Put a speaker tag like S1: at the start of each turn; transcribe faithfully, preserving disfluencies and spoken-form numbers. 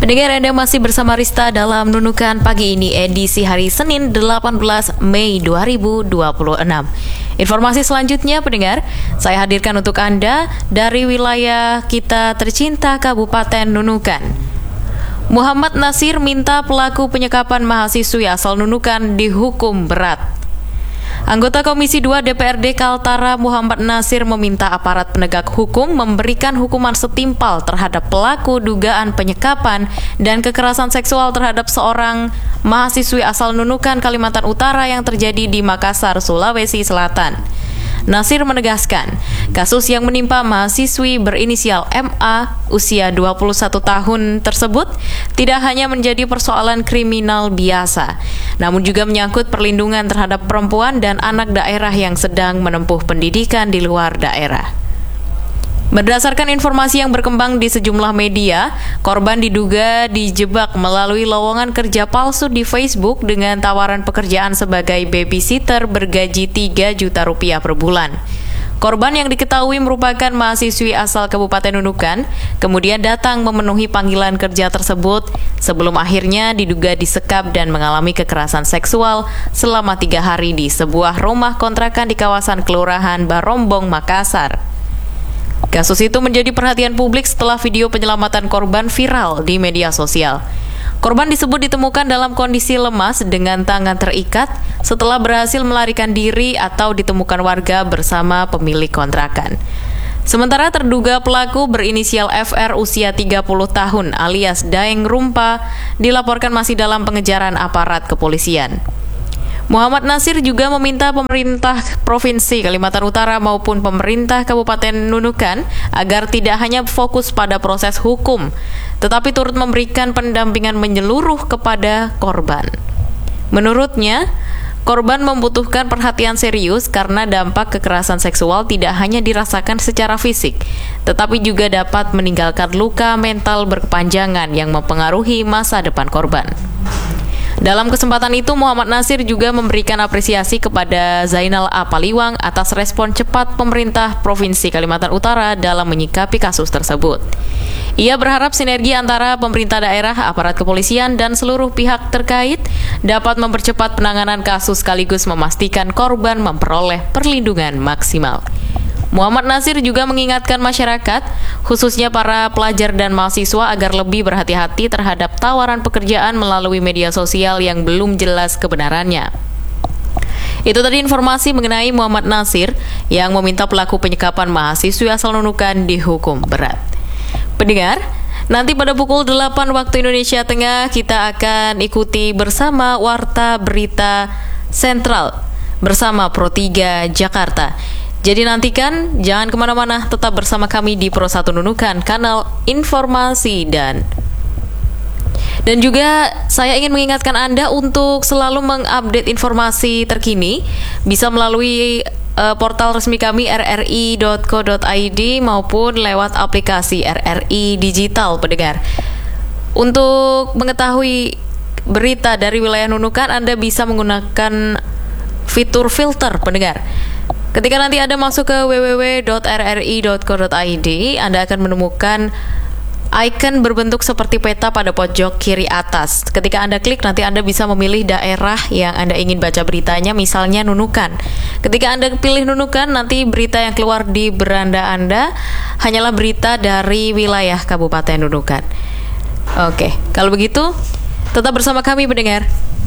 S1: Pendengar, Anda masih bersama Rista dalam Nunukan Pagi ini, edisi hari Senin delapan belas Mei dua ribu dua puluh enam. Informasi selanjutnya, pendengar, saya hadirkan untuk Anda dari wilayah kita tercinta Kabupaten Nunukan. Muhammad Nasir minta pelaku penyekapan mahasiswi asal Nunukan dihukum berat. Anggota Komisi dua D P R D Kaltara Muhammad Nasir meminta aparat penegak hukum memberikan hukuman setimpal terhadap pelaku dugaan penyekapan dan kekerasan seksual terhadap seorang mahasiswi asal Nunukan, Kalimantan Utara yang terjadi di Makassar, Sulawesi Selatan. Nasir menegaskan, kasus yang menimpa mahasiswi berinisial M A usia dua puluh satu tahun tersebut tidak hanya menjadi persoalan kriminal biasa, namun juga menyangkut perlindungan terhadap perempuan dan anak daerah yang sedang menempuh pendidikan di luar daerah. Berdasarkan informasi yang berkembang di sejumlah media, korban diduga dijebak melalui lowongan kerja palsu di Facebook dengan tawaran pekerjaan sebagai babysitter bergaji tiga juta rupiah per bulan. Korban yang diketahui merupakan mahasiswi asal Kabupaten Nunukan, kemudian datang memenuhi panggilan kerja tersebut sebelum akhirnya diduga disekap dan mengalami kekerasan seksual selama tiga hari di sebuah rumah kontrakan di kawasan Kelurahan Barombong, Makassar. Kasus itu menjadi perhatian publik setelah video penyelamatan korban viral di media sosial. Korban disebut ditemukan dalam kondisi lemas dengan tangan terikat setelah berhasil melarikan diri atau ditemukan warga bersama pemilik kontrakan. Sementara terduga pelaku berinisial F R usia tiga puluh tahun alias Daeng Rumpa dilaporkan masih dalam pengejaran aparat kepolisian. Muhammad Nasir juga meminta pemerintah Provinsi Kalimantan Utara maupun pemerintah Kabupaten Nunukan agar tidak hanya fokus pada proses hukum, tetapi turut memberikan pendampingan menyeluruh kepada korban. Menurutnya, korban membutuhkan perhatian serius karena dampak kekerasan seksual tidak hanya dirasakan secara fisik, tetapi juga dapat meninggalkan luka mental berkepanjangan yang mempengaruhi masa depan korban. Dalam kesempatan itu, Muhammad Nasir juga memberikan apresiasi kepada Zainal A. Paliwang atas respon cepat pemerintah Provinsi Kalimantan Utara dalam menyikapi kasus tersebut. Ia berharap sinergi antara pemerintah daerah, aparat kepolisian, dan seluruh pihak terkait dapat mempercepat penanganan kasus sekaligus memastikan korban memperoleh perlindungan maksimal. Muhammad Nasir juga mengingatkan masyarakat, khususnya para pelajar dan mahasiswa agar lebih berhati-hati terhadap tawaran pekerjaan melalui media sosial yang belum jelas kebenarannya. Itu tadi informasi mengenai Muhammad Nasir yang meminta pelaku penyekapan mahasiswa asal Nunukan dihukum berat. Pendengar, nanti pada pukul delapan waktu Indonesia Tengah kita akan ikuti bersama Warta Berita Sentral bersama Pro tiga Jakarta. Jadi nantikan, jangan kemana-mana, tetap bersama kami di Pro satu Nunukan, kanal informasi dan dan juga saya ingin mengingatkan Anda untuk selalu mengupdate informasi terkini, bisa melalui uh, portal resmi kami r r i dot co dot i d maupun lewat aplikasi R R I Digital, pendengar. Untuk mengetahui berita dari wilayah Nunukan, Anda bisa menggunakan fitur filter, pendengar. Ketika nanti Anda masuk ke w w w dot r r i dot co dot i d, Anda akan menemukan icon berbentuk seperti peta pada pojok kiri atas. Ketika Anda klik, nanti Anda bisa memilih daerah yang Anda ingin baca beritanya, misalnya Nunukan. Ketika Anda pilih Nunukan, nanti berita yang keluar di beranda Anda hanyalah berita dari wilayah Kabupaten Nunukan. Oke, kalau begitu, tetap bersama kami, pendengar.